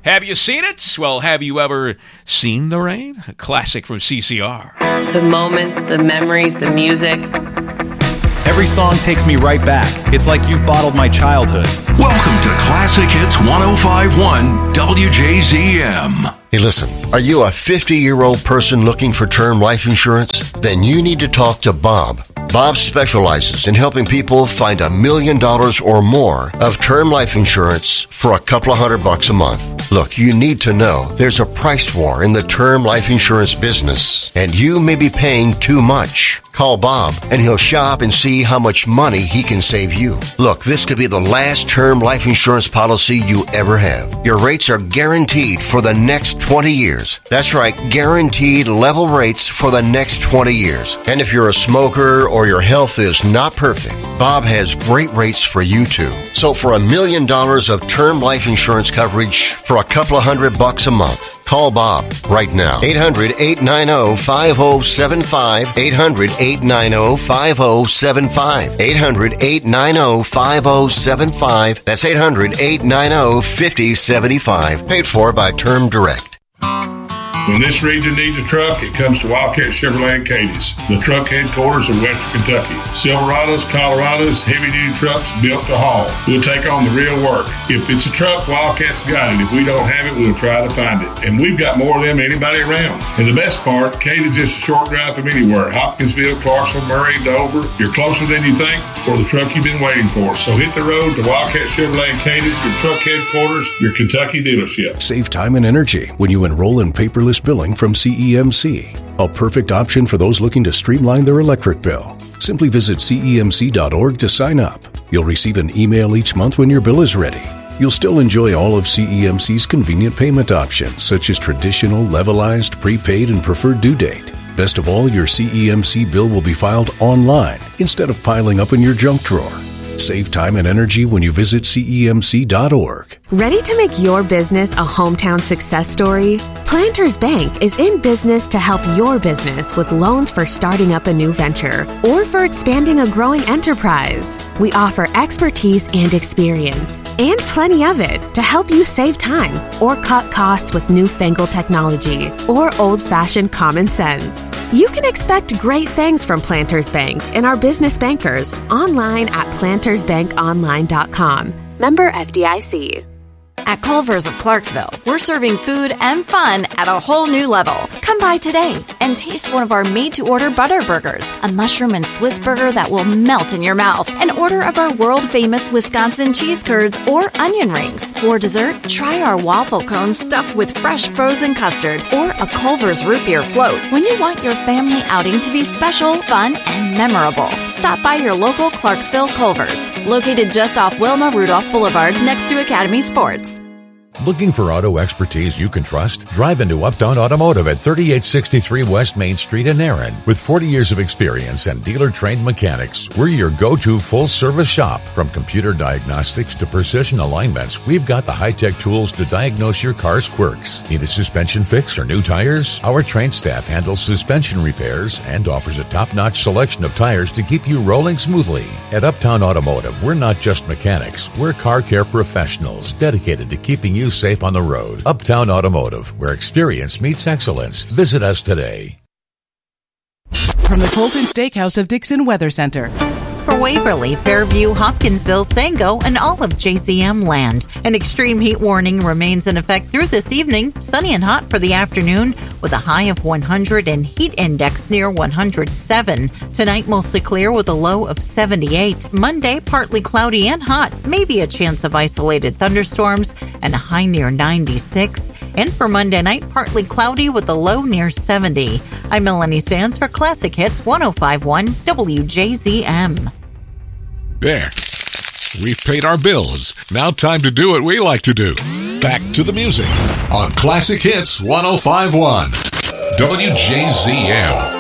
Have you seen it? Well, have you ever seen the rain? A classic from CCR. The moments, the memories, the music. Every song takes me right back. It's like you've bottled my childhood. Welcome to Classic Hits 105.1 WJZM. Hey, listen, are you a 50-year-old person looking for term life insurance? Then you need to talk to Bob. Bob specializes in helping people find $1 million or more of term life insurance for a couple of $100 a month. Look, you need to know there's a price war in the term life insurance business, and you may be paying too much. Call Bob, and he'll shop and see how much money he can save you. Look, this could be the last term life insurance policy you ever have. Your rates are guaranteed for the next 20 years. That's right, guaranteed level rates for the next 20 years. And if you're a smoker or your health is not perfect, Bob has great rates for you too. So for $1 million of term life insurance coverage for a couple of $100 a month, call Bob right now. 800-890-5075. 800-890-5075. 800-890-5075. That's 800-890-5075. Paid for by Term Direct. When this region needs a truck, it comes to Wildcat Chevrolet in Cadiz, the truck headquarters of Western Kentucky. Silverados, Colorados, heavy-duty trucks built to haul. We'll take on the real work. If it's a truck, Wildcat's got it. If we don't have it, we'll try to find it. And we've got more of them than anybody around. And the best part, Cadiz is a short drive from anywhere. Hopkinsville, Clarksville, Murray, Dover. You're closer than you think for the truck you've been waiting for. So hit the road to Wildcat Chevrolet in Cadiz, your truck headquarters, your Kentucky dealership. Save time and energy when you enroll in paperless billing from CEMC, a perfect option for those looking to streamline their electric bill. Simply visit CEMC.org to sign up. You'll receive an email each month when your bill is ready. You'll still enjoy all of CEMC's convenient payment options, such as traditional, levelized, prepaid, and preferred due date. Best of all, your CEMC bill will be filed online instead of piling up in your junk drawer. Save time and energy when you visit CEMC.org. Ready to make your business a hometown success story? Planters Bank is in business to help your business with loans for starting up a new venture or for expanding a growing enterprise. We offer expertise and experience, and plenty of it, to help you save time or cut costs with newfangled technology or old-fashioned common sense. You can expect great things from Planters Bank and our business bankers online at plantersbankonline.com. Member FDIC. At Culver's of Clarksville, we're serving food and fun at a whole new level. Come by today and taste one of our made-to-order butter burgers, a mushroom and Swiss burger that will melt in your mouth, an order of our world-famous Wisconsin cheese curds or onion rings. For dessert, try our waffle cones stuffed with fresh frozen custard or a Culver's root beer float. When you want your family outing to be special, fun, and memorable, stop by your local Clarksville Culver's, located just off Wilma Rudolph Boulevard next to Academy Sports. Looking for auto expertise you can trust? Drive into Uptown Automotive at 3863 West Main Street in Erin. With 40 years of experience and dealer-trained mechanics, we're your go-to full-service shop. From computer diagnostics to precision alignments, we've got the high-tech tools to diagnose your car's quirks. Need a suspension fix or new tires? Our trained staff handles suspension repairs and offers a top-notch selection of tires to keep you rolling smoothly. At Uptown Automotive, we're not just mechanics. We're car care professionals dedicated to keeping you safe on the road. Uptown Automotive, where experience meets excellence. Visit us today. From the Colton Steakhouse of Dixon Weather Center. For Waverly, Fairview, Hopkinsville, Sango, and all of JCM land. An extreme heat warning remains in effect through this evening. Sunny and hot for the afternoon with a high of 100 and heat index near 107. Tonight, mostly clear with a low of 78. Monday, partly cloudy and hot. Maybe a chance of isolated thunderstorms and a high near 96. And for Monday night, partly cloudy with a low near 70. I'm Melanie Sands for Classic Hits 105.1 WJZM. There. We've paid our bills. Now time to do what we like to do. Back to the music on Classic Hits 105.1 WJZM.